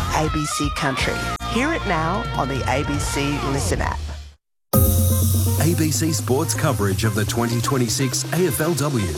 ABC Country. Hear it now on the ABC Listen app. ABC Sports coverage of the 2026 AFLW.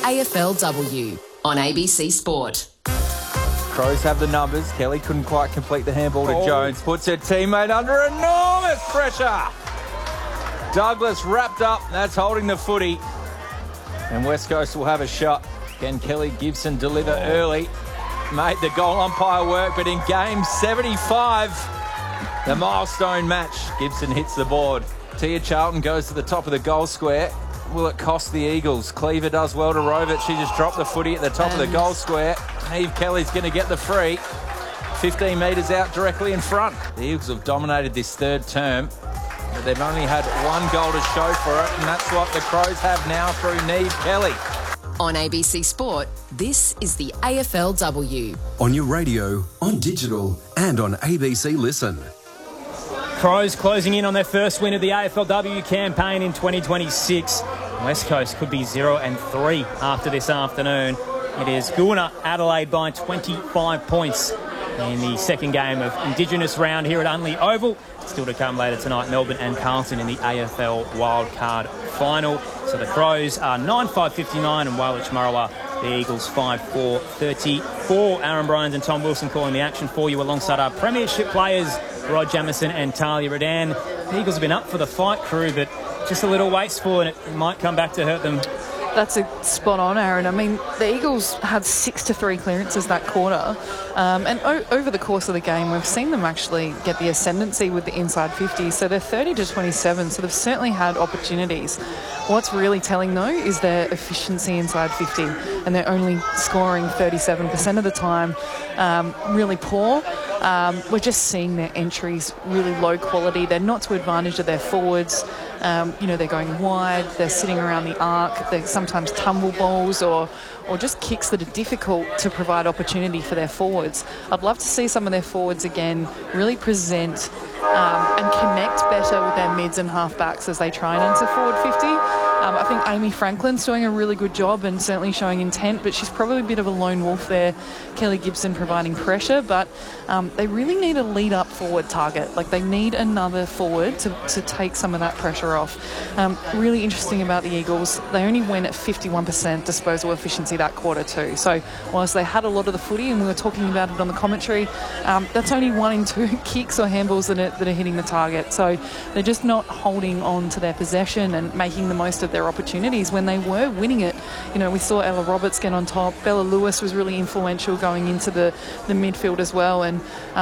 AFLW on ABC Sport. Crows have the numbers. Kelly couldn't quite complete the handball to Jones. Puts her teammate under enormous pressure. Douglas wrapped up. That's holding the footy. And West Coast will have a shot. Can Kelly Gibson deliver early? Made the goal umpire work, but in game 75, the milestone match, Gibson hits the board. Tia Charlton goes to the top of the goal square. Will it cost the Eagles? Cleaver does well to rove it. She just dropped the footy at the top of the goal square. Eve Kelly's going to get the free. 15 metres out directly in front. The Eagles have dominated this third term, but they've only had one goal to show for it, and that's what the Crows have now through Neve Kelly. On ABC Sport, this is the AFLW. On your radio, on digital, and on ABC Listen. Crows closing in on their first win of the AFLW campaign in 2026. West Coast could be 0-3 after this afternoon. It is Goona Adelaide by 25 points in the second game of Indigenous round here at Unley Oval. Still to come later tonight, Melbourne and Carlton in the AFL wildcard final. So the Crows are 9-5-59 and Woolwich Murrowa, the Eagles 5-4-34. Aaron Bryans and Tom Wilson calling the action for you alongside our premiership players, Rod Jamieson and Talia Redan. The Eagles have been up for the fight, crew, but just a little wasteful and it might come back to hurt them. That's a spot on, Aaron. I mean, the Eagles had 6-3 clearances that quarter. And over the course of the game, we've seen them actually get the ascendancy with the inside 50. So they're 30-27, so they've certainly had opportunities. What's really telling, though, is their efficiency inside 50. And they're only scoring 37% of the time. Really poor. We're just seeing their entries really low quality. They're not to advantage of their forwards. They're going wide, they're sitting around the arc, they're sometimes tumble balls or just kicks that are difficult to provide opportunity for their forwards. I'd love to see some of their forwards again really present and connect better with their mids and halfbacks as they try and enter forward 50. I think Amy Franklin's doing a really good job and certainly showing intent, but she's probably a bit of a lone wolf there. Kelly Gibson providing pressure, but they really need a lead-up forward target. Like, they need another forward to take some of that pressure off. Really interesting about the Eagles, they only went at 51% disposal efficiency that quarter too. So whilst they had a lot of the footy, and we were talking about it on the commentary, that's only 1 in 2 kicks or handballs that are hitting the target. So they're just not holding on to their possession and making the most of their opportunities when they were winning it. We saw Ella Roberts get on top. Bella Lewis was really influential going into the midfield as well, and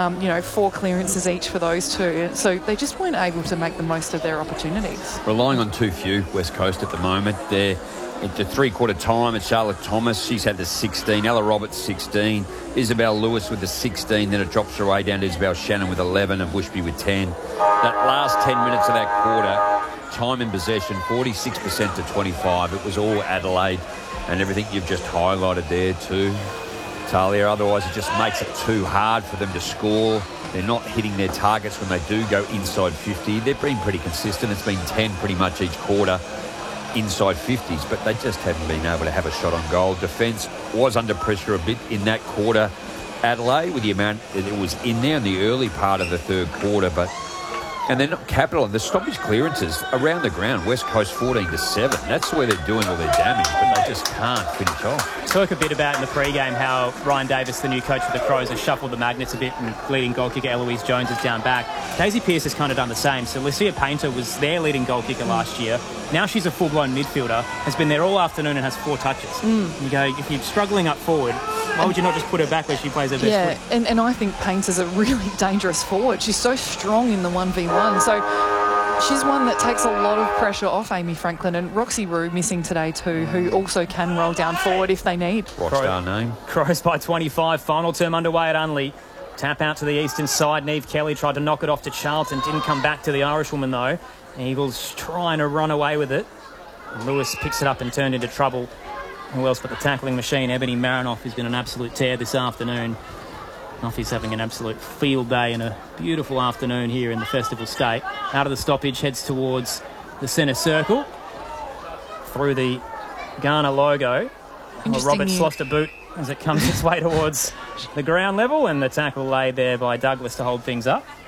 4 clearances each for those two. So they just weren't able to make the most of their opportunities. Relying on too few, West Coast at the moment. They're at the three-quarter time. It's Charlotte Thomas. She's had the 16. Ella Roberts, 16. Isabel Lewis with the 16. Then it drops her way down to Isabel Shannon with 11 and Bushby with 10. That last 10 minutes of that quarter, time in possession, 46% to 25. It was all Adelaide and everything you've just highlighted there too, Talia. Otherwise, it just makes it too hard for them to score. They're not hitting their targets when they do go inside 50. They've been pretty consistent. It's been 10 pretty much each quarter inside 50s, but they just haven't been able to have a shot on goal. Defence was under pressure a bit in that quarter, Adelaide, with the amount that it was in there in the early part of the third quarter, and they're not capital. The stoppage clearances around the ground, West Coast 14-7. That's where they're doing all their damage, but they just can't finish off. Talk a bit about in the pre-game how Ryan Davis, the new coach for the Crows, has shuffled the Magnets a bit, and leading goal kicker Eloise Jones is down back. Daisy Pearce has kind of done the same. So Lucia Painter was their leading goal kicker last year. Now she's a full-blown midfielder, has been there all afternoon and has 4 touches. You go, if you're struggling up forward, why would you not just put her back where she plays her best foot? And I think Painter's a really dangerous forward. She's so strong in the 1v1. So she's one that takes a lot of pressure off Amy Franklin, and Roxy Rue missing today too, who also can roll down forward if they need. Rockstar name. Crows by 25. Final term underway at Unley. Tap out to the eastern side. Neve Kelly tried to knock it off to Charlton. Didn't come back to the Irishwoman though. Eagles trying to run away with it. Lewis picks it up and turned into trouble. Who else but the tackling machine, Ebony Marinoff, who's been an absolute tear this afternoon. Offie's having an absolute field day and a beautiful afternoon here in the Festival State. Out of the stoppage, heads towards the centre circle. Through the Ghana logo. Roberts lost a boot as it comes its way towards the ground level, and the tackle laid there by Douglas to hold things up.